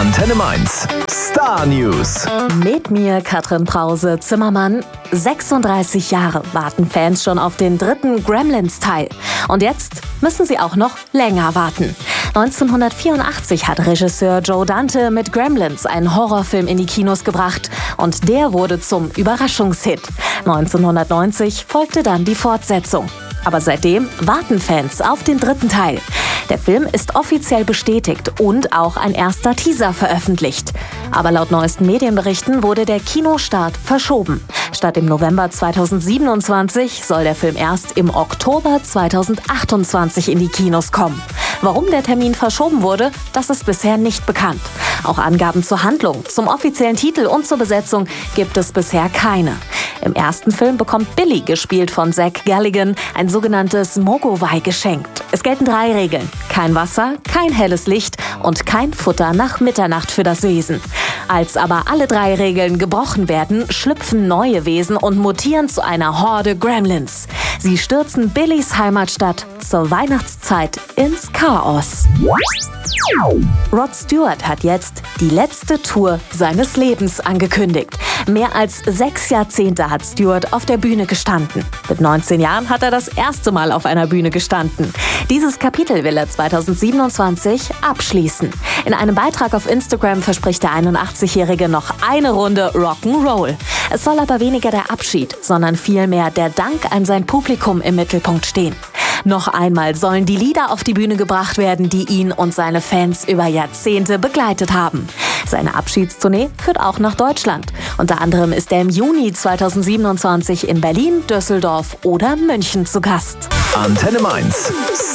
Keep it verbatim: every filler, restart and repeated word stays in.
Antenne Mainz. Star News. Mit mir Katrin Brause-Zimmermann. sechsunddreißig Jahre warten Fans schon auf den dritten Gremlins-Teil. Und jetzt müssen sie auch noch länger warten. neunzehnhundertvierundachtzig hat Regisseur Joe Dante mit Gremlins einen Horrorfilm in die Kinos gebracht. Und der wurde zum Überraschungshit. neunzehnhundertneunzig folgte dann die Fortsetzung. Aber seitdem warten Fans auf den dritten Teil. Der Film ist offiziell bestätigt und auch ein erster Teaser veröffentlicht. Aber laut neuesten Medienberichten wurde der Kinostart verschoben. Statt im November zweitausendsiebenundzwanzig soll der Film erst im Oktober zweitausendachtundzwanzig in die Kinos kommen. Warum der Termin verschoben wurde, das ist bisher nicht bekannt. Auch Angaben zur Handlung, zum offiziellen Titel und zur Besetzung gibt es bisher keine. Im ersten Film bekommt Billy, gespielt von Zach Galligan, ein sogenanntes Mogwai geschenkt. Es gelten drei Regeln: kein Wasser, kein helles Licht und kein Futter nach Mitternacht für das Wesen. Als aber alle drei Regeln gebrochen werden, schlüpfen neue Wesen und mutieren zu einer Horde Gremlins. Sie stürzen Billys Heimatstadt zur Weihnachtszeit ins Chaos. Rod Stewart hat jetzt die letzte Tour seines Lebens angekündigt. Mehr als sechs Jahrzehnte hat Stewart auf der Bühne gestanden. Mit neunzehn Jahren hat er das erste Mal auf einer Bühne gestanden. Dieses Kapitel will er zweitausendsiebenundzwanzig abschließen. In einem Beitrag auf Instagram verspricht der einundachtzigjährige noch eine Runde Rock'n'Roll. Es soll aber weniger der Abschied, sondern vielmehr der Dank an sein Publikum im Mittelpunkt stehen. Noch einmal sollen die Lieder auf die Bühne gebracht werden, die ihn und seine Fans über Jahrzehnte begleitet haben. Seine Abschiedstournee führt auch nach Deutschland. Unter anderem ist er im Juni zweitausendsiebenundzwanzig in Berlin, Düsseldorf oder München zu Gast. Antenne Mainz.